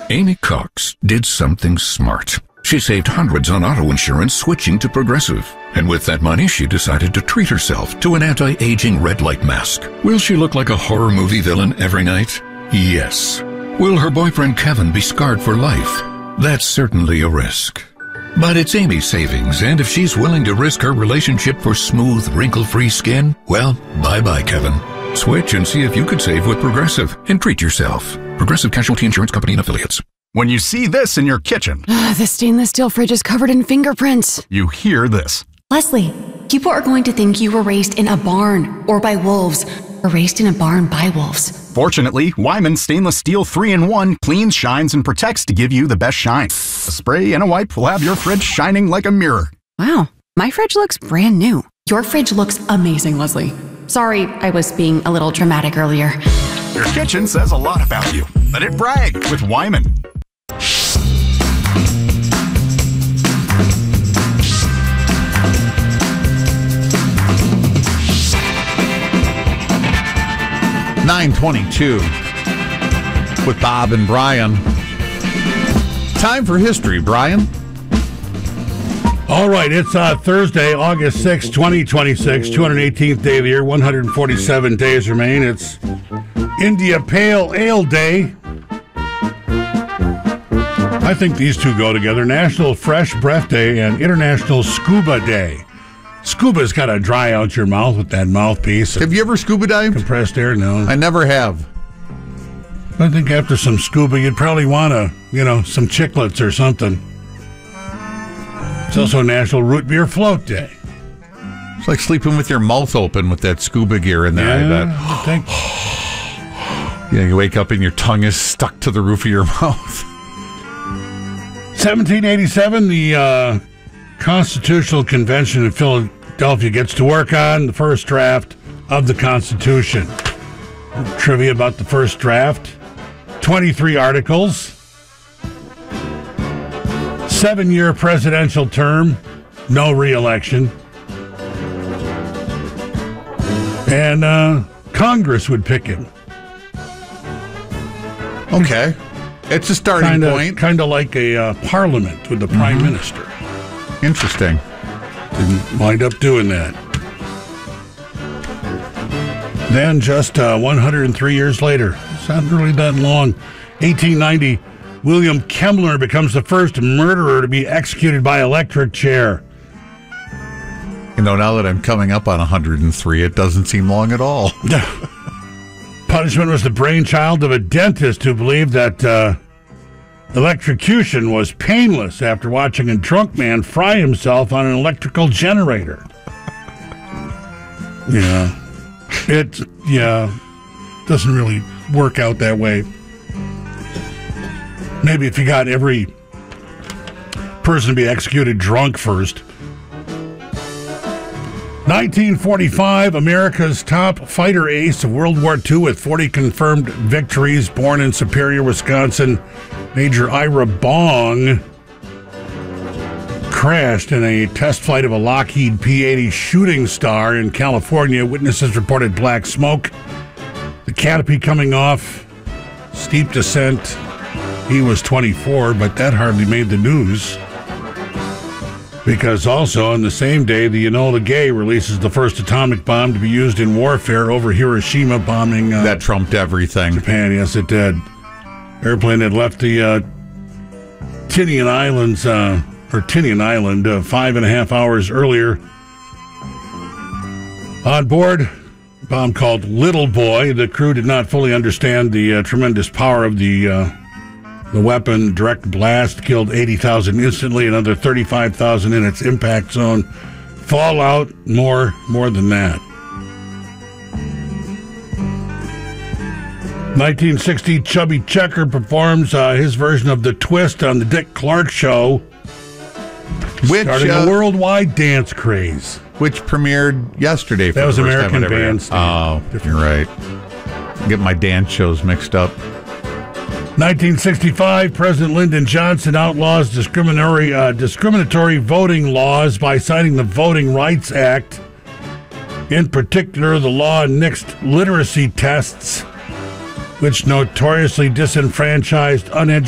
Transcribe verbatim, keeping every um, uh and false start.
Amy Cox did something smart. She saved hundreds on auto insurance switching to Progressive. And with that money, she decided to treat herself to an anti-aging red light mask. Will she look like a horror movie villain every night? Yes. Will her boyfriend Kevin be scarred for life? That's certainly a risk. But it's Amy's savings, and if she's willing to risk her relationship for smooth, wrinkle-free skin, well, bye-bye, Kevin. Switch and see if you could save with Progressive and treat yourself. Progressive Casualty Insurance Company and Affiliates. When you see this in your kitchen, the stainless steel fridge is covered in fingerprints. You hear this. Leslie, people are going to think you were raised in a barn or by wolves, or raised in a barn by wolves. Fortunately, Wyman Stainless Steel three in one cleans, shines, and protects to give you the best shine. A spray and a wipe will have your fridge shining like a mirror. Wow, my fridge looks brand new. Your fridge looks amazing, Leslie. Sorry, I was being a little dramatic earlier. Your kitchen says a lot about you. Let it brag with Wyman. nine twenty-two with Bob and Brian. Time for history, Brian. All right, it's uh, Thursday, August sixth, twenty twenty-six, two hundred eighteenth day of the year, one hundred forty-seven days remain. It's India Pale Ale Day. I think these two go together. National Fresh Breath Day and International Scuba Day. Scuba's got to dry out your mouth with that mouthpiece. Have you ever scuba dived? Compressed air? No. I never have. I think after some scuba, you'd probably want to, you know, some chiclets or something. It's also National Root Beer Float Day. It's like sleeping with your mouth open with that scuba gear in there, yeah, I bet. Think. Yeah, you wake up and your tongue is stuck to the roof of your mouth. seventeen eighty-seven, the uh, Constitutional Convention in Philadelphia gets to work on the first draft of the Constitution. Trivia about the first draft. twenty-three articles. Seven-year presidential term. No re-election. And uh, Congress would pick him. Okay. It's a starting kinda, point. Kind of like a uh, parliament with the prime mm-hmm. minister. Interesting. Didn't wind up doing that. Then just uh, one hundred three years later, it's not really that long, eighteen ninety, William Kemmler becomes the first murderer to be executed by electric chair. You know, now that I'm coming up on one hundred three, it doesn't seem long at all. Punishment was the brainchild of a dentist who believed that uh, electrocution was painless after watching a drunk man fry himself on an electrical generator. Yeah. It, yeah, doesn't really work out that way. Maybe if you got every person to be executed drunk first. nineteen forty-five, America's top fighter ace of World War Two with forty confirmed victories, born in Superior, Wisconsin, Major Ira Bong, crashed in a test flight of a Lockheed P eighty Shooting Star in California. Witnesses reported black smoke, the canopy coming off, steep descent. He was twenty-four, but that hardly made the news. Because also on the same day, the Enola Gay releases the first atomic bomb to be used in warfare over Hiroshima, bombing uh, that trumped everything. Japan. Yes, it did. Airplane had left the uh, Tinian Islands, uh, or Tinian Island, uh, five and a half hours earlier. On board, a bomb called Little Boy. The crew did not fully understand the uh, tremendous power of the uh, the weapon. Direct blast killed eighty thousand instantly, another thirty-five thousand in its impact zone. Fallout, more, more than that. nineteen sixty, Chubby Checker performs uh, his version of The Twist on the Dick Clark Show, which, starting uh, a worldwide dance craze. Which premiered yesterday. For that was the first American time Bandstand. Oh, you're right. Get my dance shows mixed up. nineteen sixty-five, President Lyndon Johnson outlaws discriminatory uh, discriminatory voting laws by signing the Voting Rights Act. In particular, the law nixed literacy tests, which notoriously disenfranchised uneducated